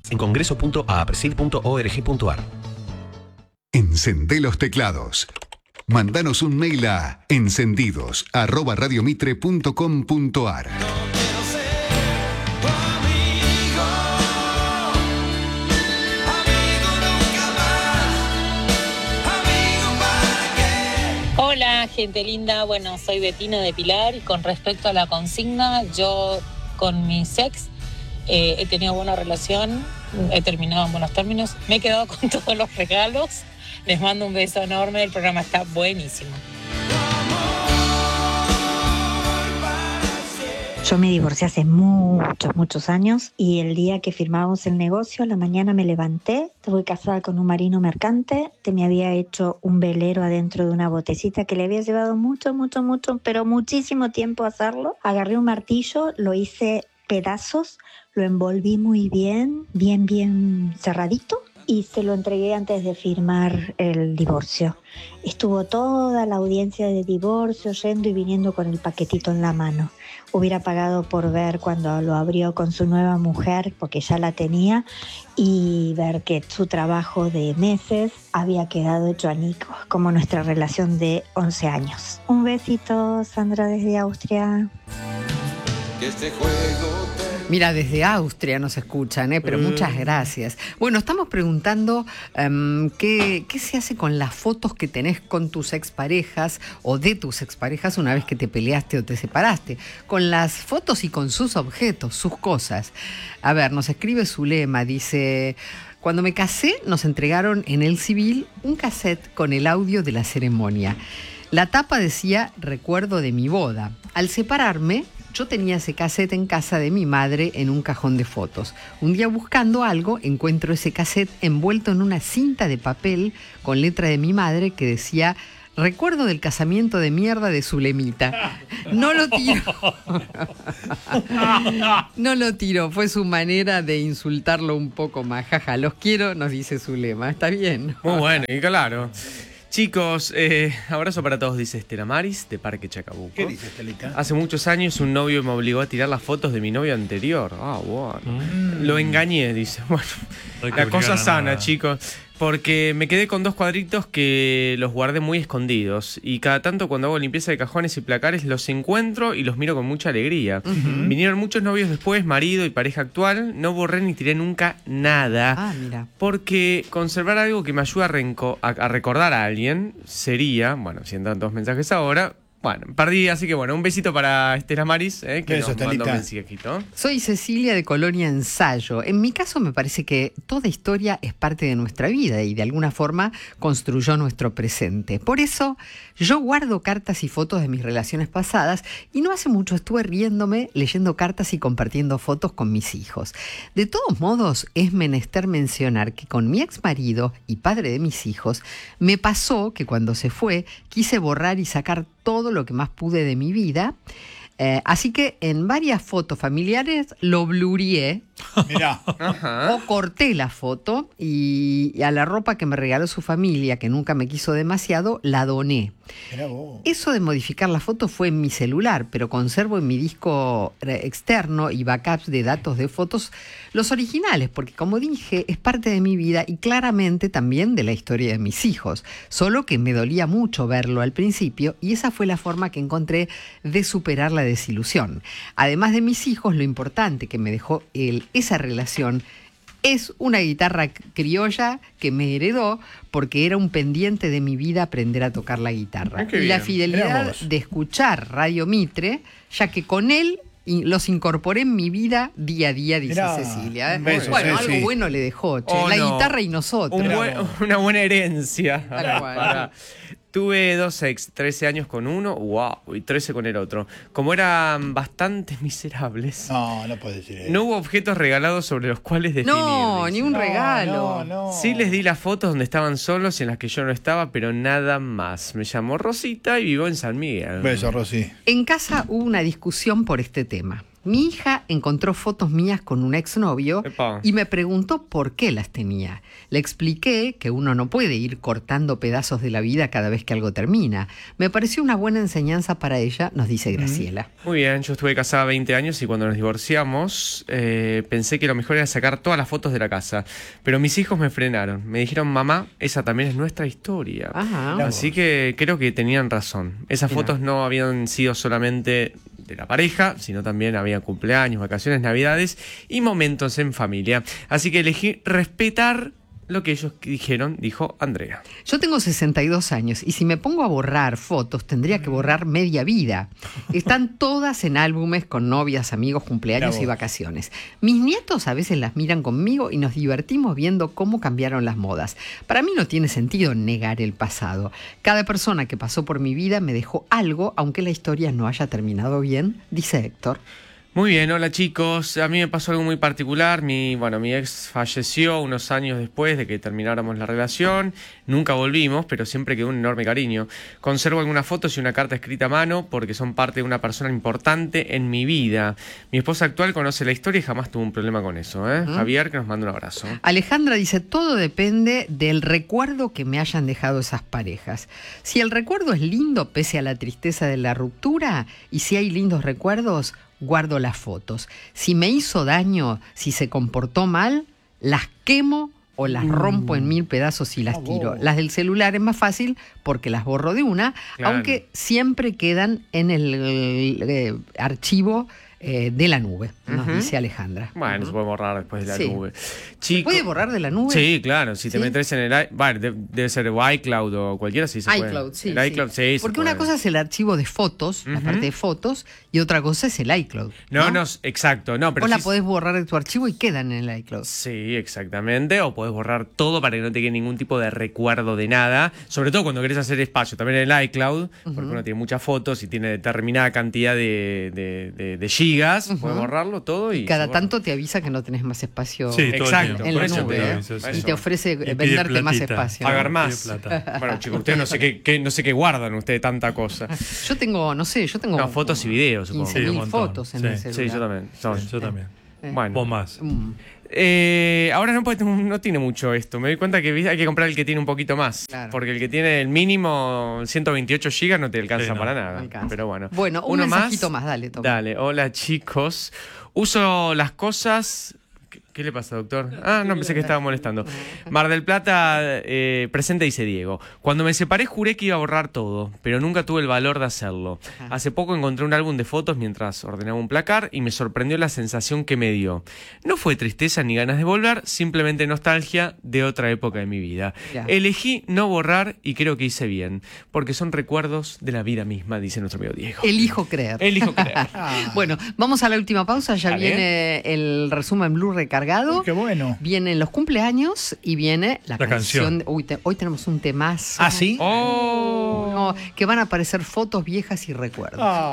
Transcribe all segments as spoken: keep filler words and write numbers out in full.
en congreso punto aprsil punto org punto ar. Encendé los teclados. Mándanos un mail a encendidos arroba radiomitre punto com punto ar. Hola, gente linda. Bueno, soy Betina de Pilar y con respecto a la consigna, yo con mi ex eh, he tenido buena relación, he terminado en buenos términos, me he quedado con todos los regalos. Les mando un beso enorme, el programa está buenísimo. Yo me divorcié hace muchos, muchos años y el día que firmamos el negocio, a la mañana me levanté, estuve casada con un marino mercante, que me había hecho un velero adentro de una botecita que le había llevado mucho, mucho, mucho, pero muchísimo tiempo hacerlo. Agarré un martillo, lo hice pedazos, lo envolví muy bien, bien, bien cerradito y se lo entregué antes de firmar el divorcio. Estuvo toda la audiencia de divorcio yendo y viniendo con el paquetito en la mano. Hubiera pagado por ver cuando lo abrió con su nueva mujer, porque ya la tenía, y ver que su trabajo de meses había quedado hecho añicos, como nuestra relación de once años. Un besito, Sandra, desde Austria. Que este juego... Mira, desde Austria nos escuchan, ¿eh? Pero mm. muchas gracias. Bueno, estamos preguntando um, ¿qué, qué se hace con las fotos que tenés con tus exparejas o de tus exparejas una vez que te peleaste o te separaste. Con las fotos y con sus objetos, sus cosas. A ver, nos escribe Zulema, dice... Cuando me casé, nos entregaron en el civil un cassette con el audio de la ceremonia. La tapa decía recuerdo de mi boda. Al separarme... Yo tenía ese cassette en casa de mi madre en un cajón de fotos. Un día buscando algo, encuentro ese cassette envuelto en una cinta de papel con letra de mi madre que decía recuerdo del casamiento de mierda de Zulemita. No lo tiró. No lo tiró. Fue su manera de insultarlo un poco más. Jaja, los quiero, nos dice Zulema. Está bien. Muy bueno, y claro. Chicos, eh, abrazo para todos, dice Estela Maris, de Parque Chacabuco. ¿Qué dice Estelita? Hace muchos años un novio me obligó a tirar las fotos de mi novio anterior. Ah, bueno. Mm. Lo engañé, dice. Bueno, no la cosa sana, nada. Chicos. Porque me quedé con dos cuadritos que los guardé muy escondidos. Y cada tanto cuando hago limpieza de cajones y placares los encuentro y los miro con mucha alegría. Uh-huh. Vinieron muchos novios después, marido y pareja actual. No borré ni tiré nunca nada. Ah, mira. Porque conservar algo que me ayuda a, renco- a, a recordar a alguien sería, bueno, si entran dos mensajes ahora... Bueno, perdí, así que bueno, un besito para Estela Maris, eh, que Eso, nos mandó un Estelita. mensajito. Soy Cecilia de Colonia Ensayo. En mi caso me parece que toda historia es parte de nuestra vida y de alguna forma construyó nuestro presente. Por eso yo guardo cartas y fotos de mis relaciones pasadas y no hace mucho estuve riéndome leyendo cartas y compartiendo fotos con mis hijos. De todos modos, es menester mencionar que con mi ex marido y padre de mis hijos me pasó que cuando se fue quise borrar y sacar todo lo que más pude de mi vida. Eh, así que en varias fotos familiares lo blurrié. Mirá. O corté la foto y, y a la ropa que me regaló su familia, que nunca me quiso demasiado, la doné. Mirá vos. Eso de modificar la foto fue en mi celular, pero conservo en mi disco externo y backups de datos de fotos los originales, porque como dije, es parte de mi vida y claramente también de la historia de mis hijos. Solo que me dolía mucho verlo al principio y esa fue la forma que encontré de superar la desilusión. Además de mis hijos, lo importante que me dejó el, esa relación es una guitarra criolla que me heredó porque era un pendiente de mi vida aprender a tocar la guitarra. Ah, y la bien. fidelidad de escuchar Radio Mitre, ya que con él y los incorporé en mi vida día a día, dice Mirá, Cecilia. ¿eh? un beso, bueno, Ceci. algo bueno le dejó, che. Oh, la no. guitarra y nosotros. Un buen- una buena herencia. Tal cual. Para- Tuve dos ex, trece años con uno, wow, y trece con el otro. Como eran bastante miserables, No, no puedes decir eso. no hubo objetos regalados sobre los cuales definir. No, dice. ni un No, regalo. No, no. Sí les di las fotos donde estaban solos y en las que yo no estaba, pero nada más. Me llamó Rosita y vivo en San Miguel. Beso, Rosy. En casa hubo una discusión por este tema. Mi hija encontró fotos mías con un exnovio Epa. y me preguntó por qué las tenía. Le expliqué que uno no puede ir cortando pedazos de la vida cada vez que algo termina. Me pareció una buena enseñanza para ella, nos dice Graciela. Muy bien, yo estuve casada veinte años y cuando nos divorciamos eh, pensé que lo mejor era sacar todas las fotos de la casa. Pero mis hijos me frenaron. Me dijeron, mamá, esa también es nuestra historia. Ajá. Así que creo que tenían razón. Esas Mira. fotos no habían sido solamente de la pareja, sino también había cumpleaños, vacaciones, navidades y momentos en familia. Así que elegí respetar lo que ellos dijeron, dijo Andrea. Yo tengo sesenta y dos años y si me pongo a borrar fotos tendría que borrar media vida. Están todas en álbumes con novias, amigos, cumpleaños y vacaciones. Mis nietos a veces las miran conmigo y nos divertimos viendo cómo cambiaron las modas. Para mí no tiene sentido negar el pasado. Cada persona que pasó por mi vida me dejó algo, aunque la historia no haya terminado bien, dice Héctor. Muy bien, hola chicos. A mí me pasó algo muy particular. Mi, bueno, mi ex falleció unos años después de que termináramos la relación. Nunca volvimos, pero siempre quedó un enorme cariño. Conservo algunas fotos y una carta escrita a mano porque son parte de una persona importante en mi vida. Mi esposa actual conoce la historia y jamás tuvo un problema con eso, ¿eh? ¿Mm? Javier, que nos manda un abrazo. Alejandra dice, todo depende del recuerdo que me hayan dejado esas parejas. Si el recuerdo es lindo pese a la tristeza de la ruptura y si hay lindos recuerdos, guardo las fotos. Si me hizo daño, si se comportó mal, las quemo o las rompo en mil pedazos y las tiro. Las del celular es más fácil porque las borro de una, Claro. aunque siempre quedan en el, el, eh, archivo eh, de la nube, nos Ujú. dice Alejandra. Bueno, Ujú. se puede borrar después de la Sí. nube. ¿Se Chico, puede borrar de la nube? Sí, claro. Si te ¿Sí? metes en el... i- Bueno, de- debe ser iCloud o cualquiera, sí se puede. iCloud, sí. El sí. iCloud, sí, se Porque una puede. cosa es el archivo de fotos, la Ujú. parte de fotos, y otra cosa es el iCloud. No, no, exacto. No, pero Vos la sí- podés borrar de tu archivo y quedan en el iCloud. Sí, exactamente. O podés borrar todo para que no te quede ningún tipo de recuerdo de nada. Sobre todo cuando querés hacer espacio. También en el iCloud, porque uno tiene muchas fotos y tiene determinada cantidad de, de, de- de gigas. Ujú. Puedes borrarlo todo y... Y cada se borra. tanto te avisa que no tenés más espacio Sí, todo el Exacto, tiempo. en por la eso te nube, digo, ¿eh? por Y eso. te ofrece Y pide venderte más platita. espacio. Pagar Pide más. plata. Bueno, chicos, ustedes no sé qué, qué- no sé qué guardan ustedes tanta cosa. Yo tengo, no sé, yo tengo No, fotos y videos, supongo. quince Sí, un mil montón. fotos en Sí. el Sí, celular. Sí, yo también. No, Sí, yo también. Eh. Bueno. Vos más. Mm, Eh, ahora no, porque tengo- no tiene mucho esto. Me doy cuenta que hay que comprar el que tiene un poquito más. Claro. Porque el que tiene el mínimo ciento veintiocho gigas no te alcanza Sí, no. para no nada. alcanza. Pero bueno. Bueno, un Uno mensajito más, dale, Tom. Dale, hola chicos. Uso las cosas. ¿Qué, qué le pasa, doctor? Ah, no, pensé que estaba molestando. Mar del Plata, eh, presente, dice Diego. Cuando me separé juré que iba a borrar todo, pero nunca tuve el valor de hacerlo. Ajá. Hace poco encontré un álbum de fotos mientras ordenaba un placar y me sorprendió la sensación que me dio. No fue tristeza ni ganas de volver, simplemente nostalgia de otra época de mi vida. Ya. Elegí no borrar y creo que hice bien, porque son recuerdos de la vida misma, dice nuestro amigo Diego. Elijo creer. Elijo creer. Bueno, vamos a la última pausa. Ya Dale. viene el resumen Blue recargado. Uy, qué bueno. Vienen los cumpleaños y viene la, La canción. canción. de- Uy, te- hoy tenemos un temazo. ¿Ah, sí? Oh. No, que van a aparecer fotos viejas y recuerdos. Ah.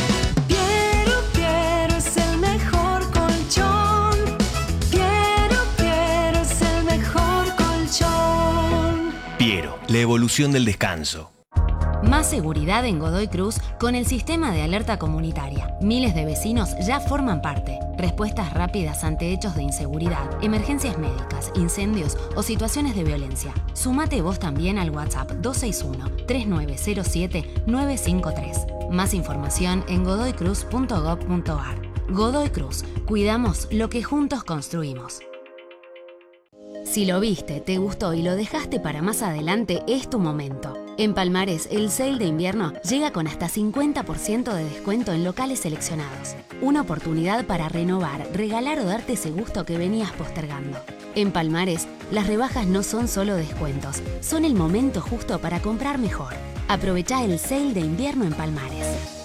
Piero, Piero es el mejor colchón. Piero, Piero es el mejor colchón. Piero, la evolución del descanso. Más seguridad en Godoy Cruz con el sistema de alerta comunitaria. Miles de vecinos ya forman parte. Respuestas rápidas ante hechos de inseguridad, emergencias médicas, incendios o situaciones de violencia. Sumate vos también al WhatsApp dos seis uno, tres nueve cero siete, nueve cinco tres. Más información en godoy cruz punto gob punto ar. Godoy Cruz, cuidamos lo que juntos construimos. Si lo viste, te gustó y lo dejaste para más adelante, es tu momento. En Palmares, el sale de invierno llega con hasta cincuenta por ciento de descuento en locales seleccionados. Una oportunidad para renovar, regalar o darte ese gusto que venías postergando. En Palmares, las rebajas no son solo descuentos, son el momento justo para comprar mejor. Aprovechá el sale de invierno en Palmares.